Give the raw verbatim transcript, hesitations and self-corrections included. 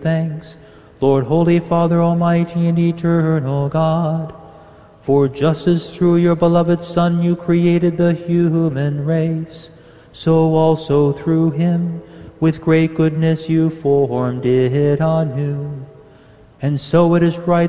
thanks, Lord, Holy Father, Almighty and eternal God. For just as through your beloved Son you created the human race, so also through him, with great goodness you formed it anew. And so it is right